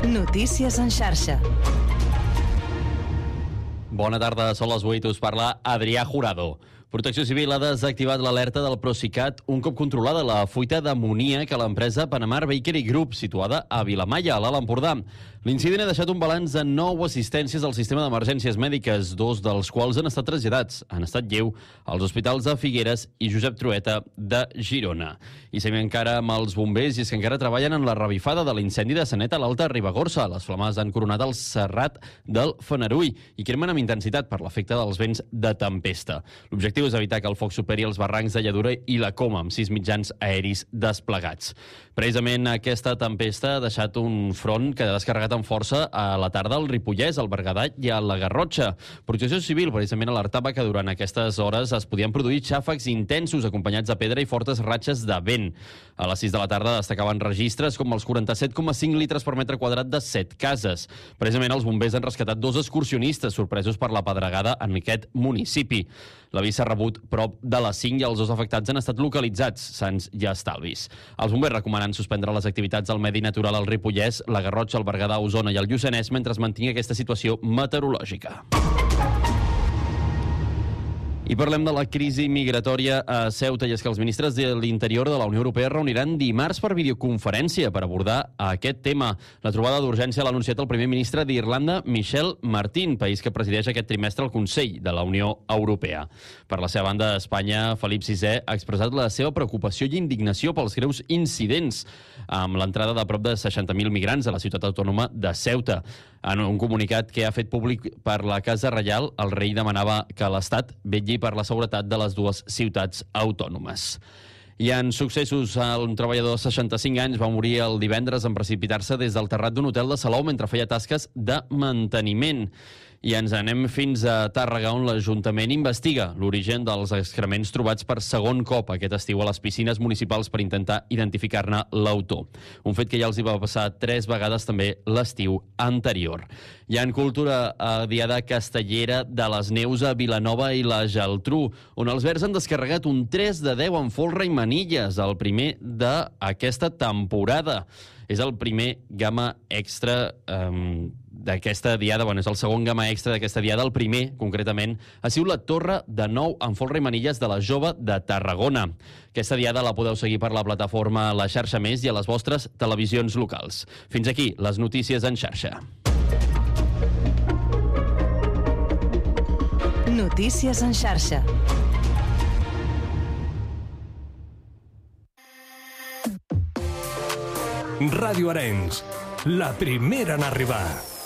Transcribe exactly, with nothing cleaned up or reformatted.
Notícies en xarxa. Bona tarda, són les vuit, us parla Adrià Jurado. Protecció Civil ha desactivat l'alerta del Procicat un cop controlada la fuita d'amoníac a l'empresa Panamar Bakery Group, situada a Vilamalla, a l'Alt Empordà. L'incident ha deixat un balanç de nou assistències al sistema d'emergències mèdiques, dos dels quals han estat traslladats, en estat lleu, als hospitals de Figueres i Josep Trueta de Girona. I seguim encara amb els bombers, i és que encara treballen en la revifada de l'incendi de Sanet a l'Alta Ribagorça. Les flames han coronat el serrat del Fenarull i cremen amb intensitat per l'efecte dels vents de tempesta. L'objectiu és evitar que el foc superi els barrancs de Lladura i la Coma, amb sis mitjans aeris desplegats. Precisament aquesta tempesta ha deixat un front que ha descarregat amb força a la tarda al Ripollès, al Berguedà i a la Garrotxa. Protecció Civil precisament alertava que durant aquestes hores es podien produir xàfecs intensos acompanyats de pedra i fortes ratxes de vent. A les sis de la tarda destacaven registres com els quaranta-set coma cinc litres per metre quadrat de set cases. Precisament els bombers han rescatat dos excursionistes sorpresos per la pedregada en aquest municipi. L'avís s'ha rebut prop de les cinc i els dos afectats han estat localitzats, sans i estalvis. Els bombers recomanen suspendre les activitats al medi natural al Ripollès, la Garrotxa, el Berguedà, Osona i el Lluçanès mentre es mantingui aquesta situació meteorològica. I parlem de la crisi migratòria a Ceuta, i és que els ministres de l'Interior de la Unió Europea reuniran dimarts per videoconferència per abordar aquest tema. La trobada d'urgència l'ha anunciat el primer ministre d'Irlanda, Michel Martin, país que presideix aquest trimestre el Consell de la Unió Europea. Per la seva banda, Espanya, Felip sisè ha expressat la seva preocupació i indignació pels greus incidents amb l'entrada de prop de seixanta mil migrants a la ciutat autònoma de Ceuta. En un comunicat que ha fet públic per la Casa Reial, el rei demanava que l'Estat vetlli per la seguretat de les dues ciutats autònomes. I en successos, un treballador de seixanta-cinc anys va morir el divendres en precipitar-se des del terrat d'un hotel de Salou mentre feia tasques de manteniment. I ens anem fins a Tàrrega, on l'Ajuntament investiga l'origen dels excrements trobats per segon cop aquest estiu a les piscines municipals per intentar identificar-ne l'autor. Un fet que ja els hi va passar tres vegades també l'estiu anterior. I en cultura, a Diada Castellera de les Neus a Vilanova i la Geltrú, on els verds han descarregat un tres de deu en folre i manilles, el primer d'aquesta temporada. És el primer gamma extra um, d'aquesta diada, bueno, és el segon gamma extra d'aquesta diada, el primer, concretament, ha sigut la Torre de Nou en folre i manilles de la Jove de Tarragona. Aquesta diada la podeu seguir per la plataforma La Xarxa Més i a les vostres televisions locals. Fins aquí, les notícies en xarxa. Notícies en xarxa. Ràdio Arenys, la primera en arribar.